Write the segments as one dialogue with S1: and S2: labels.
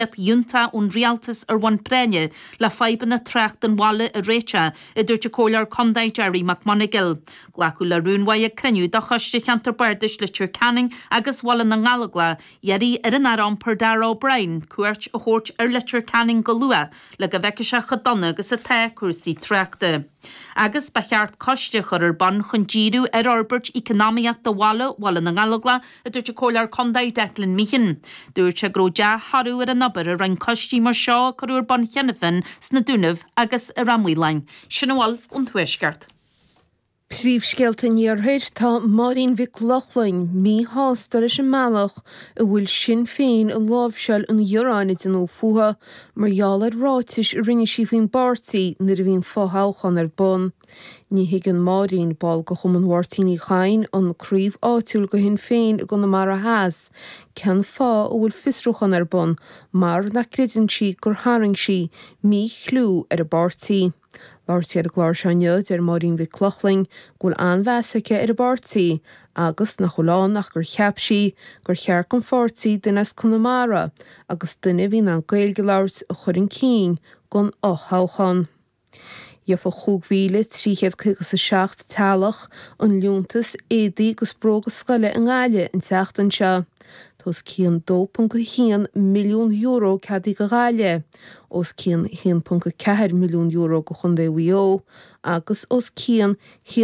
S1: Junta ún rialtas one prenne le feiban na trecht an wale a réite I dúirte cólar Condaid Jerry McMonagall. Glacu le rúnhaid a creniu da choiste chantar bardis le Tír Canning agus wale na ngalagla yeri an aram per Dara O'Brien cuairt a hort le Tír Canning go lua le go bheice a chadonna agus a te cuasaí trechta. Agus becheart coiste chur ban chun díú Albert economiaach do wale na ngalagla a dúirte cólar Condaid Declan Meechan. Dúirte grója harú a nabar a rein costí mar seo chuúr ban cheannafin sna dúnamh agus a ramhuilein. Sinnaháil ón thuisceart.
S2: Príomhscealta níorthair tá Maureen Vic Loughlin mí hástar is an mealach a bhfuil Sinn Féin an lábhseil an Dheoránaid an ó fuha margheall ráitis rinne sí faoin bartaí nar a bhíon fáthchan ar bon. Ní higann Maureen ball go chum an bhhartaíní chain an críomh áitiúil go hin féin go na mar a háas. Ceann fá ó bhfuil fisrúchan ar bon mar na creideann si gur tharraing si mí chlú ar a bartaí. Láirtí ar a gláir seannead ar Maureen Vic Loughlin gúil anmheasacha ar a bartaí agus na cholánnach gur cheap si gur chear chun fortaí dunas Conamara agus duine bhín an Gaeilge labhairt a chur an cín gon áthchan. Jofa chúgmhíle tríchéad chugus a 7 talach an lúntas édaí gus bróga scoile an gáile an teachtain seo. Tós cían €2.1 milliún cadí go gáile, os cían €1.4 milliún go chundé WO, agus os cían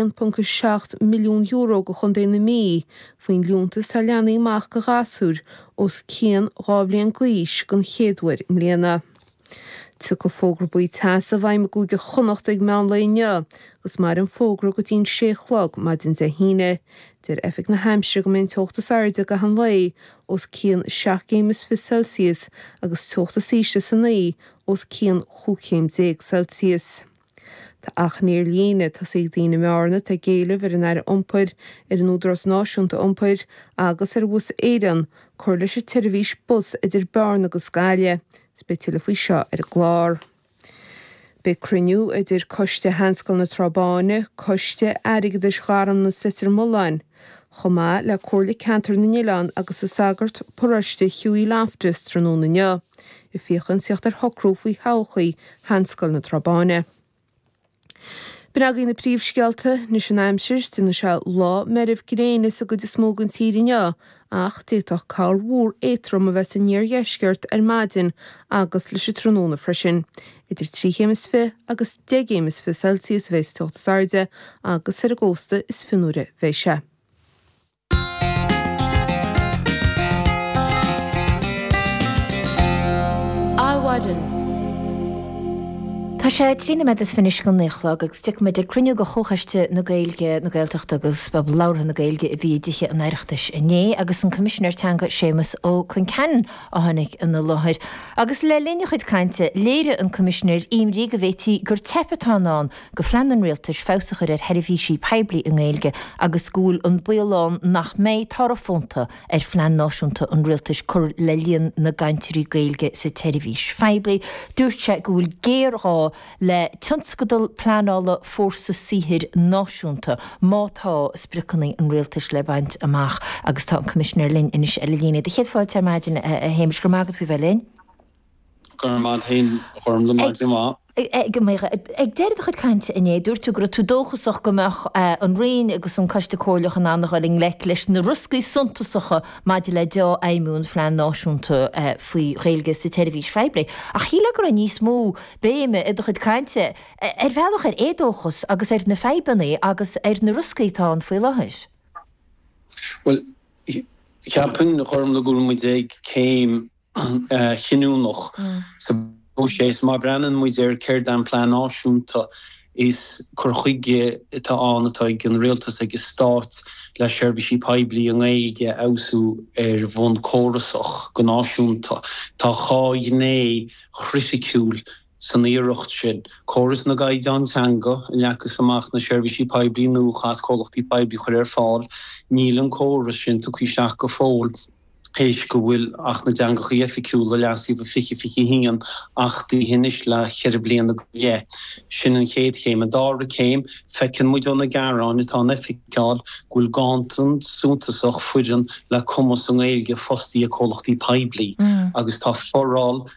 S2: €1.7 milliún go chundé na mí, faoin lúntas tá leanaí amach go gasúr, os cían rábblion gaois gon chéadúir mbliana. Tu go fógra buí teasa bhaim a gúige chonacht ag meán leine, gus mar an fógra go dtín séchlog má din de híine. Dir efik na Hampshire go mén tochtas airde go han lei, os cían 7 géimes fi Celsius agus tochtas íiste san naí, os cían 5 Celsius. Tá ach níor líine tá sig dína meárna tá géileh ar an air iompair ar an údras náisiúnta iompair agus ar bhus éan, chuir leis a tirvís bus idir bearn agus gáile. Spéitiile faoi seo ar glár. Be cruniú idir coiste hanscail na trabáine, coiste airigh de scharam na sitir mullain. Chomá le cóirla cantar na Nílan agus a sagart poriste Hughie Loftus tróna neo. I fiochan siocht ar hocrú faoi hauchaí hanscail na trabáine. Benagin na príomhscealta na Sin Hampshire duna se lá meribh gréine a go de smógan tírinne, ach déach cáil mhór étrom a bheits a níorgheisceart ar maidin agus leis a tróna freisin. Idir 3 géimes fi agus 10 géimes fi Celsius bheits tochtas airde agus ar agósta is finúre bheise.
S3: Áhaidan. Tá sé trína me is finis go néchha agus stick me de cruniú go chochaiste na Gaeilge na Gaeltacht agus bab láirtha na Gaeilge a bhí diche an éireachtais inné agus an commissioner teanga Séamus ó chun ceann a tháinig in na láthir. Agus le líne chuid cainte léire an commissioner imrí go bhhétí gur tepatánán go phlean rialtas fásacha ar heirihísí peblií an Gaeilge agus gúil an bualáin nach méid tarafónta ar phlean náisiúnta an rialtas chur le líon na gaintirí Gaeilge sa teirihís feblií. Dúirte gúil géará le tionscadal planála fórsa síhir náisiúnta mátá spricannaí an rialtas le baint amach agus tá an commissioner Lynn inis eilíine. De chéad fáilte maidin a héimis gur mágad bhí bheith Lynn?
S4: Gur mád hain chorm do máid má.
S3: Ag déad chud cainte iné dúir tú gur tú dóchasach gomach an réin agus an caiiste cóirlach an annaching le leis na ruscaí suntasacha maidir le deo aimún phlean náisiúnta faoi réilge sa teirihís feblií. A chiile gur a níos mó béime i do chud cainte ar bhealach ar édóchas agus ar na febannaí agus ar na ruscaítán faoi láthais.
S4: Well, ceapan chorm le gúil muid ag céim chinú noch sa séis má brenn muidir céir an plán náisiúnta is chuige tá anatá an rialtas ag stát le seirbhísí peblií an éige ausú ar bhn córasach go náisiúnta. Tá cháidné chrisiciúil san íireacht sin. Choras na gaid antanga leachas amach na seirbhísí peblií nó chas cólachtaí peblií chuir ar fáil, níl an córas sin tú chuisteach go fóil. Péis go bhfuil ach na deangacha éfiiciúla leasí bh fichi hingan ach tí hinis le cheir bliana go sin an chéad chéim a dára céim fecinn muidonna garrán is tá eficáil ghfuil gantan súntasach fuidan le cumas an éilge fostí a cholachtaí peblií agus tá forráil